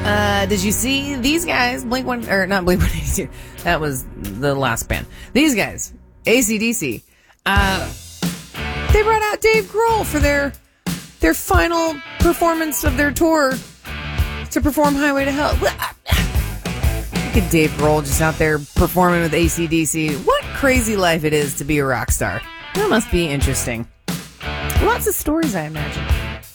Did you see these guys? Not Blink-182. That was the last band. These guys, AC/DC. They brought out Dave Grohl for their final performance of their tour to perform Highway to Hell. Look at Dave Grohl just out there performing with AC/DC. What crazy life it is to be a rock star. That must be interesting. Lots of stories, I imagine.